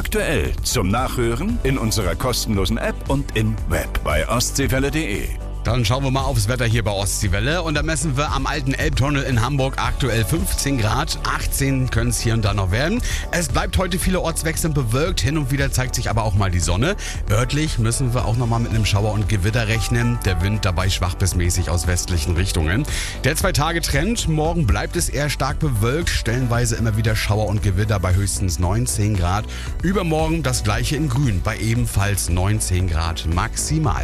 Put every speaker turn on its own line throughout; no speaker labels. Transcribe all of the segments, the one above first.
Aktuell zum Nachhören in unserer kostenlosen App und im Web bei ostseewelle.de.
Dann schauen wir mal aufs Wetter hier bei Ostseewelle und da messen wir am alten Elbtunnel in Hamburg aktuell 15 Grad, 18 können es hier und da noch werden. Es bleibt heute vielerorts wechselnd bewölkt, hin und wieder zeigt sich aber auch mal die Sonne. Örtlich müssen wir auch nochmal mit einem Schauer und Gewitter rechnen, der Wind dabei schwach bis mäßig aus westlichen Richtungen. Der 2-Tage-Trend, morgen bleibt es eher stark bewölkt, stellenweise immer wieder Schauer und Gewitter bei höchstens 19 Grad. Übermorgen das gleiche in Grün, bei ebenfalls 19 Grad maximal.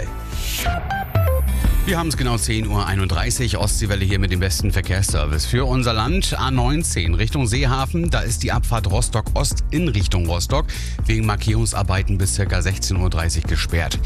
Wir haben es genau 10:31 Uhr, Ostseewelle hier mit dem besten Verkehrsservice für unser Land. A19 Richtung Seehafen, da ist die Abfahrt Rostock-Ost in Richtung Rostock wegen Markierungsarbeiten bis ca. 16:30 Uhr gesperrt.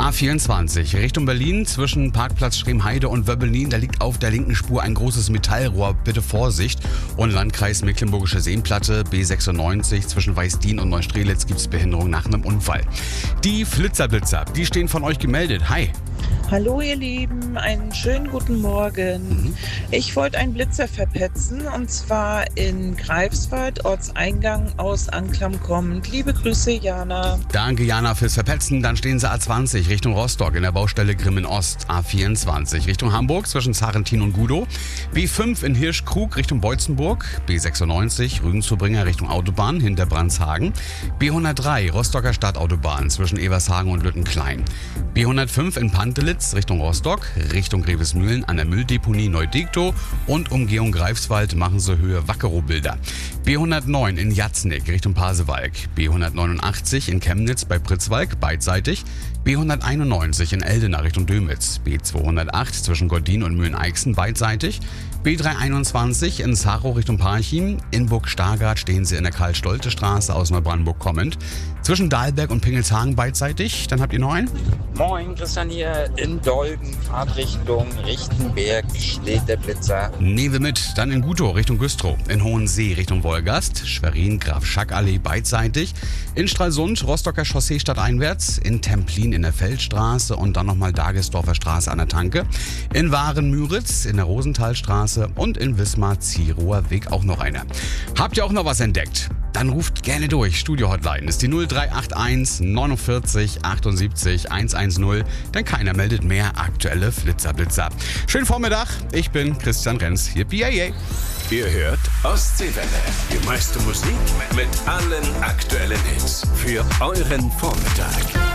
A24 Richtung Berlin zwischen Parkplatz Schremheide und Wöbbelin, da liegt auf der linken Spur ein großes Metallrohr, bitte Vorsicht. Und Landkreis Mecklenburgische Seenplatte, B96 zwischen Weißdien und Neustrelitz gibt es Behinderung nach einem Unfall. Die Flitzerblitzer, die stehen von euch gemeldet. Hi!
Hallo ihr Lieben, einen schönen guten Morgen. Ich wollte einen Blitzer verpetzen und zwar in Greifswald, Ortseingang aus Anklam kommend. Liebe Grüße, Jana.
Danke Jana fürs Verpetzen. Dann stehen sie A20 Richtung Rostock in der Baustelle Grimmen Ost. A24 Richtung Hamburg zwischen Zarentin und Gudow. B5 in Hirschkrug Richtung Beutzenburg. B96 Rügen-Zubringer Richtung Autobahn hinter Brandshagen. B103 Rostocker Stadtautobahn zwischen Evershagen und Lüttenklein. B105 in Pantelitz Richtung Rostock, Richtung Grevesmühlen an der Mülldeponie Neudiktow und Umgehung Greifswald machen sie Höhe Wackerow-Bilder. B109 in Jatznick Richtung Pasewalk, B189 in Chemnitz bei Pritzwalk beidseitig, B191 in Eldena Richtung Dömitz, B208 zwischen Gordin und Mühlen-Eichsen beidseitig, B321 in Zachow Richtung Parchim, in Burg-Stargard stehen sie in der Karl-Stolte-Straße aus Neubrandenburg kommend, zwischen Dahlberg und Pingelshagen beidseitig, dann habt ihr noch einen?
Moin, Christian hier in Dolgen, Fahrtrichtung Richtenberg steht der Blitzer.
Nehmen wir mit, dann in Gutow Richtung Güstrow, in Hohensee Richtung Wolgast, Schwerin Graf-Schack-Allee beidseitig, in Stralsund Rostocker Chaussee stadteinwärts, in Templin in der Feldstraße und dann nochmal Dagesdorfer Straße an der Tanke, in Waren-Müritz in der Rosenthalstraße und in Wismar-Zierower Weg auch noch einer. Habt ihr auch noch was entdeckt? Dann ruft gerne durch. Studio-Hotline ist die 0381 49 78 110, denn keiner meldet mehr aktuelle Flitzerblitzer. Schönen Vormittag, ich bin Christian Renz, hier BAA.
Ihr hört Ostseewelle. Die meiste Musik mit allen aktuellen Hits für euren Vormittag.